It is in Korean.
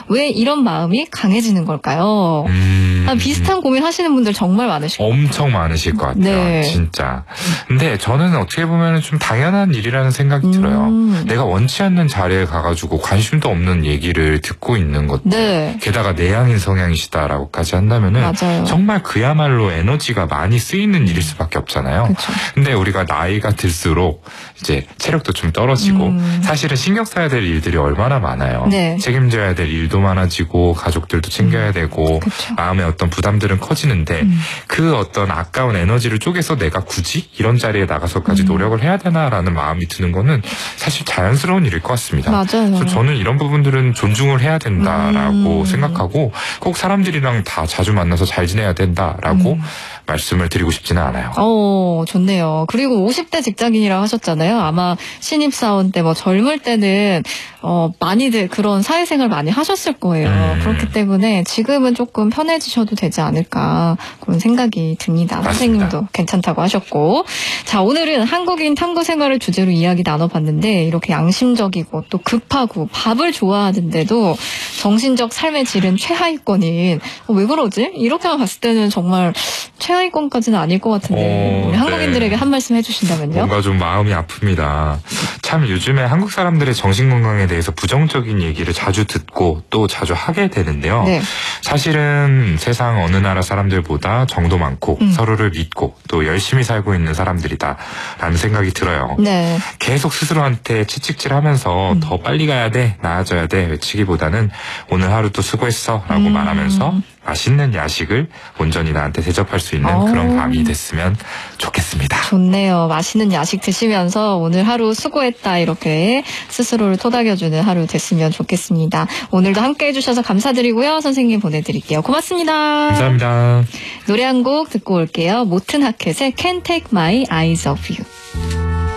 왜 이런 마음이 강해지는 걸까요? 비슷한 고민 하시는 분들 정말 많으실 것 같아요. 엄청 많으실 것 같아요. 네. 진짜. 근데 저는 어떻게 보면 좀 당연한 일이라는 생각이 들어요. 내가 원치 않는 자리에 가가지고 관심도 없는 얘기를 듣고 있는 것들. 네. 게다가 내향인 성향이시다라고까지 한다면은 맞아요. 정말 그야말로 에너지가 많이 쓰이는 일일 수밖에 없잖아요. 그쵸. 근데 우리가 나이가 들수록 이제 체력도 좀 떨어지고 사실은 신경 써야 될 일들이 얼마나 많아요. 네. 책임져야 될 일도 많아지고 가족들도 챙겨야 되고 그쵸. 마음의 어떤 부담들은 커지는데 그 어떤 아까운 에너지를 쪼개서 내가 굳이 이런 자리에 나가서까지 노력을 해야 되나라는 마음이 드는 거는 사실 자연스러운 일일 것 같습니다. 맞아요. 그래서 저는 이런 부분들은 존중을 해야 된다라고 생각하고 꼭 사람들이랑 다 자주 만나서 잘 지내야 된다라고 말씀을 드리고 싶지는 않아요. 좋네요. 그리고 50대 직장인이라고 하셨잖아요. 아마 신입사원 때 뭐 젊을 때는 많이들 그런 사회생활 많이 하셨을 거예요. 그렇기 때문에 지금은 조금 편해지셔도 되지 않을까 그런 생각이 듭니다. 맞습니다. 선생님도 괜찮다고 하셨고. 자, 오늘은 한국인 탐구 생활을 주제로 이야기 나눠봤는데 이렇게 양심적이고 또 급하고 밥을 좋아하는데도 정신적 삶의 질은 최하위권인 왜 그러지? 이렇게만 봤을 때는 정말 최하위권까지는 아닐 것 같은데 우리 한국인들에게 네. 한 말씀 해주신다면요? 뭔가 좀 마음이 아픕니다. 참 요즘에 한국 사람들의 정신건강에 대해서 부정적인 얘기를 자주 듣고 또 자주 하게 되는데요. 네. 사실은 세상 어느 나라 사람들보다 정도 많고 서로를 믿고 또 열심히 살고 있는 사람들이다라는 생각이 들어요. 네. 계속 스스로한테 채찍질하면서 더 빨리 가야 돼, 나아져야 돼 외치기보다는 오늘 하루도 수고했어 라고 말하면서 맛있는 야식을 온전히 나한테 대접할 수 있는 그런 밤이 됐으면 좋겠습니다. 좋네요. 맛있는 야식 드시면서 오늘 하루 수고했다 이렇게 스스로를 토닥여주는 하루 됐으면 좋겠습니다. 오늘도 함께 해주셔서 감사드리고요. 선생님 보내드릴게요. 고맙습니다. 감사합니다. 노래 한 곡 듣고 올게요. 모튼 하켓의 Can't Take My Eyes Off You.